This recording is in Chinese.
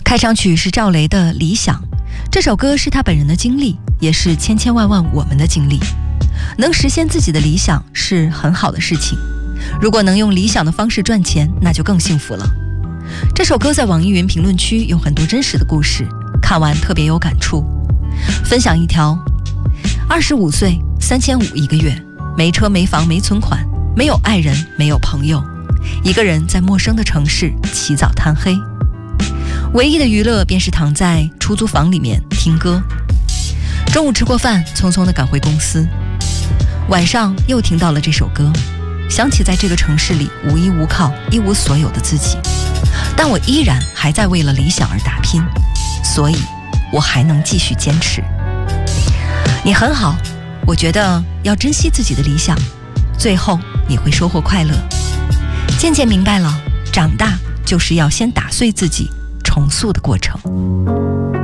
开场曲是赵雷的《理想》，这首歌是他本人的经历，也是千千万万我们的经历。能实现自己的理想是很好的事情，如果能用理想的方式赚钱，那就更幸福了。这首歌在网易云评论区有很多真实的故事，看完特别有感触。分享一条：25岁，3500一个月，没车没房没存款，没有爱人没有朋友，一个人在陌生的城市起早贪黑，唯一的娱乐便是躺在出租房里面听歌。中午吃过饭，匆匆地赶回公司，晚上又听到了这首歌，想起在这个城市里无依无靠一无所有的自己，但我依然还在为了理想而打拼，所以我还能继续坚持。你很好，我觉得要珍惜自己的理想，最后你会收获快乐。渐渐明白了，长大就是要先打碎自己重塑的过程。